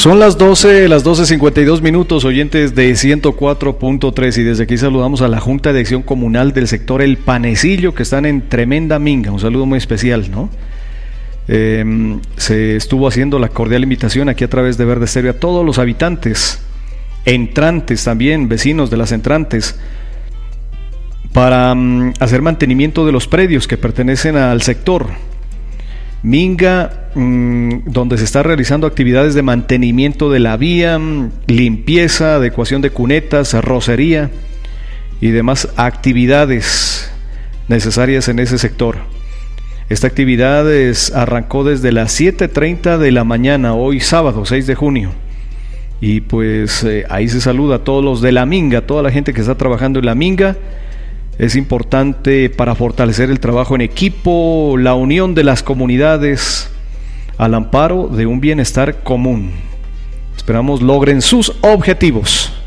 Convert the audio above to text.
Son las 12:52 minutos, oyentes de 104.3, y desde aquí saludamos a la Junta de Acción Comunal del sector El Panecillo, que están en tremenda minga. Un saludo muy especial, ¿no? Se estuvo haciendo la cordial invitación aquí a través de Verde Estéreo a todos los habitantes, entrantes también, vecinos de las entrantes, para hacer mantenimiento de los predios que pertenecen al sector minga, donde se está realizando actividades de mantenimiento de la vía, limpieza, adecuación de cunetas, arrocería y demás actividades necesarias en ese sector. Esta actividad arrancó desde las 7:30 de la mañana, hoy sábado 6 de junio. Y pues ahí se saluda a todos los de la minga, toda la gente que está trabajando en la minga. Es importante para fortalecer el trabajo en equipo, la unión de las comunidades al amparo de un bienestar común. Esperamos logren sus objetivos.